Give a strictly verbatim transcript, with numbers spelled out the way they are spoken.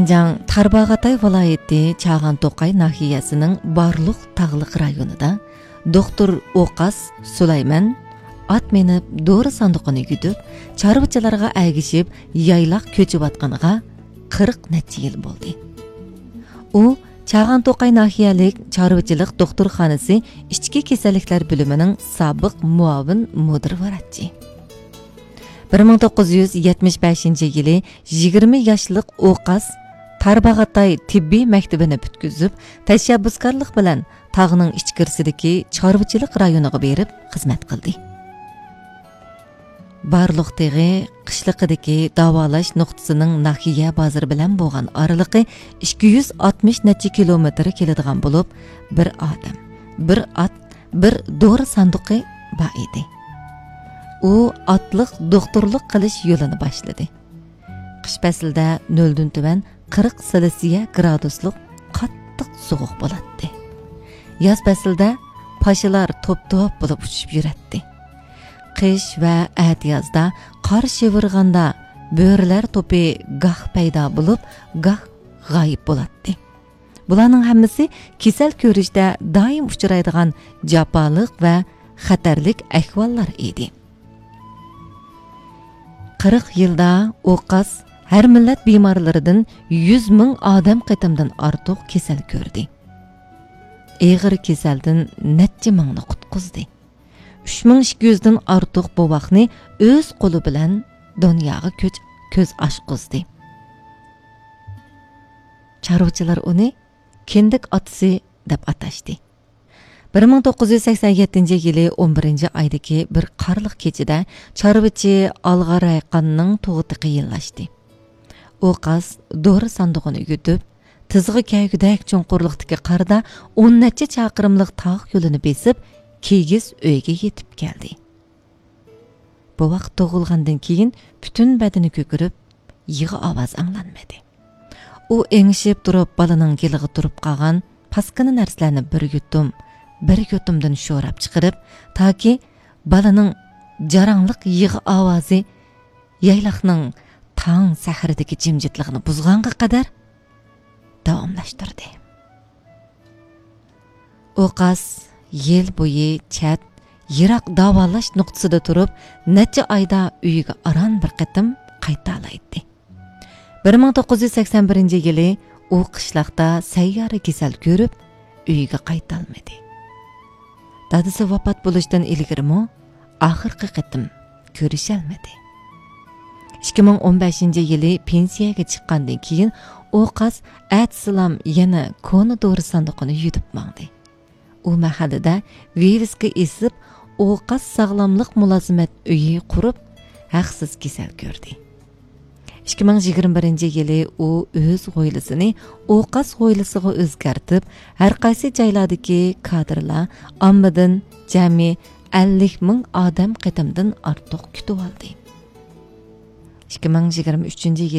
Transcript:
Жан Тарбағатай viloyati Чаған Тоқай нахиясының барлық тағлық районында доктор Оқас Сулайман ат меніп доры сандықыны күтіп, чарбычыларға әгішіп, яйлақ көчіп атқанға қырық нәтче ел болды. У Чаған Тоқай нахиялық чарбычылық докторханасы ішкі кеселіктер бөлімінің сабық muavin mudir varatchi. bir ming to'qqiz yuz yetmish beshinchi yili yigirma yoshlik O'qas Tarбағатай tibbiy maktabini bitkizib, tashabbuskorlik bilan tog'ning ichkarisidagi chorvachilik rayoniga berib xizmat qildi. Barliq teg'i qishliqidagi davolash nuqtasining nahiya bozori bilan bo'lgan oraliqi ikki yuz oltmish necha kilometr keladigan bo'lib, bir odam, bir at, bir dori sanduqi bor edi. U otliq doktorlik qilish yo'lini boshladi. Qish faslida noldan tuban qirq Selsiya graduslik qattiq sovuq bo'ladi. Yoz faslida pashalar top-top bo'lib uchib yuradi. Qish va atiyozda qor shivirganda bo'rilar to'pi goh paydo bo'lib, goh g'oyib bo'ladi. Bularning hammasi kasal ko'rishda doim uchraydigan jafoliq va xatarlik ahvollar edi. qirq yilda O'qas har millat bemorlaridan yuz ming odam qatamdan ortiq kasal ko'rdi. Eg'ir kasaldan necha mingni qutqizdi. uch ming ikki yuz dan ortiq bovoqni o'z qo'li bilan dunyoga ko'z ko'z ochqizdi. Chorvachilar uni kindik otasi deb atashdi. bir ming to'qqiz yuz sakson yettinchi yili o'n birinchi oydagi bir qorliq kechida chorvachi Alg'arayqonning tug'uti qiyinlashdi. O'qas dori sandig'ini yutib, tizg'i kaygudak cho'nqurliqdagi qarda o'n necha chaqirimlik tog' yo'lini besib, kigiz uyga yetib keldi. Bu vaqt tug'ilgandan keyin butun badani ko'kirib, yig'i ovoz anglanmadi. U engishib turib, balaning geliga turib qolgan paskini narsalarni bir yutum, bir yutumdan sho'rab chiqarib, toki balaning jarangliq yig'i ovozi yaylaqning tong sahridagi jimjitligini buzg'anga qadar davomlashtirdi. O'qas yil bo'yi chat, yiroq davolash nuqtasida turib, necha oyda uyiga aron bir qatim qayta olaydi. bir ming to'qqiz yuz sakson birinchi yili u qishloqda sayyora kasal ko'rib, uyiga qayta olmadi. Dadasi vafot bo'lishdan ilgari-mo oxirgi qatim ko'risholmadi. ikki ming o'n beshinchi yili pensiyaga chiqqandan keyin O'qas atsilam yana koni dori sandiqini yutib mangdi. U mahallada virusga esib, O'qas sog'lomlik mulozimat uyi qurib, haqsiz kasal ko'rdi. ikki ming yigirma birinchi yili u o'z g'o'ylisini O'qas g'o'ylisiga o'zgartib, har qaysi joylardagi kadrlar ommadan jami ellik ming odam qatamdan ortiq kutib oldi. ikki ming yigirma uchinchi